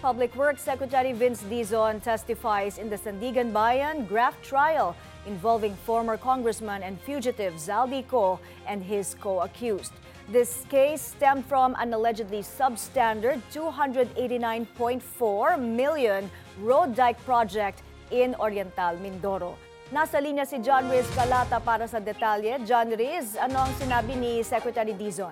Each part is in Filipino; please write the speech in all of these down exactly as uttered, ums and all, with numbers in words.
Public Works Secretary Vince Dizon testifies in the Sandigan Bayan graft trial involving former Congressman and fugitive Zaldico and his co-accused. This case stemmed from an allegedly substandard two hundred eighty-nine point four million road dike project in Oriental Mindoro. Nasa linya si John Riz Calata para sa detalye. John Riz, ano ang sinabi ni Secretary Dizon?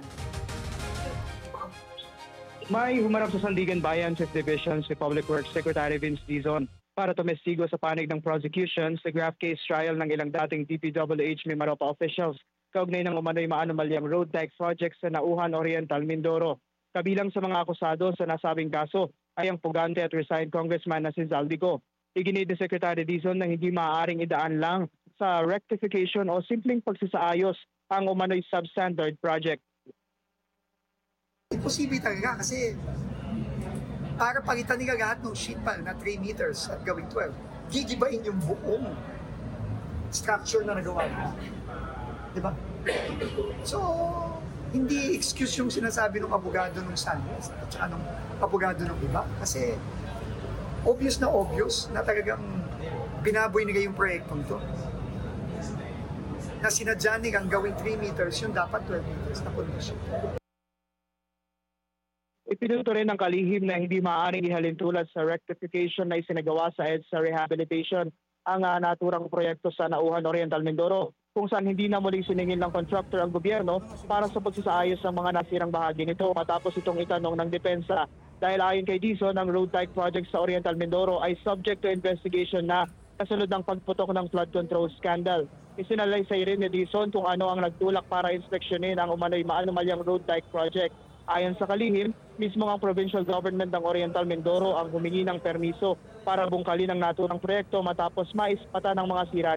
May humarap sa Sandigan Bayan Fifth Division si Public Works Secretary Vince Dizon para tumestigo sa panig ng prosecution sa graft case trial ng ilang dating D P W H Mimaropa officials kaugnay ng umano'y maanumalyang road dike project sa Nauhan Oriental, Mindoro. Kabilang sa mga akusado sa nasabing kaso ay ang pugante at resigned congressman na si Zaldico. Iginit ni Secretary Dizon na hindi maaaring idaan lang sa rectification o simpleng pagsasaayos ang umano'y substandard project. Imposible talaga kasi para palitan nila lahat ng sheet pile na three meters at gawing twelve, gigibain yung buong structure na nagawa nila. Diba? So, hindi excuse yung sinasabi ng abogado ng Sunwest at saka ng abogado ng iba kasi obvious na obvious na talagang binaboy nila yung proyektong to. Na sinadya nilang gawing three meters, yung dapat twelve meters na condition. Ipinuto rin ng kalihim na hindi maaaring ihalin tulad sa rectification na isinagawa sa EDSA rehabilitation ang uh, naturang proyekto sa Nauhan Oriental, Mindoro, kung saan hindi na muling siningil ng contractor ang gobyerno para sa pagsasaayos ng mga nasirang bahagi nito matapos itong itanong ng depensa. Dahil ayon kay Dizon, ang road dike project sa Oriental Mindoro ay subject to investigation na kasunod ng pagputok ng flood control scandal. Isinalaysay rin ni Dizon kung ano ang nagtulak para inspeksyonin ang umano'y maanumalyang road dike project. Ayon sa kalihim, mismo ang provincial government ng Oriental Mindoro ang humingi ng permiso para bungkalin ang naturang proyekto matapos maispatan ng mga sira